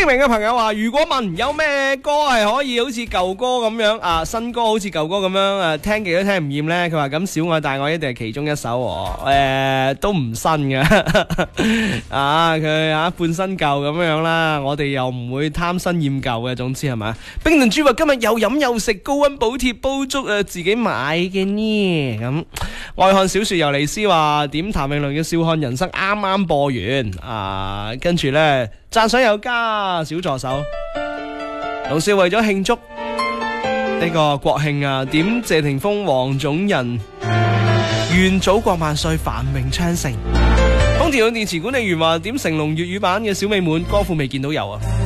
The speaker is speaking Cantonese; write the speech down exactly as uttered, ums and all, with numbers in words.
匿名嘅朋友話，如果問有咩歌係可以好似舊歌咁樣啊，新歌好似舊歌咁樣誒，聽極都聽唔厭呢？佢話咁小愛大愛一定係其中一首，誒、呃、都唔新嘅啊，佢啊半新舊咁樣啦，我哋又唔會貪新厭舊嘅，總之係咪？冰燉豬話今日又飲又食，高溫補貼煲粥誒，自己買嘅呢咁。愛看小說尤尼斯話點譚詠麟嘅笑看人生啱啱播完啊，跟住呢，讚賞有加小助手老少為咗慶祝呢個國慶啊，點謝霆鋒黃種人願祖國萬歲繁榮昌盛。空調電池管理員話點成龍粵語版嘅小美滿歌庫未見到有啊。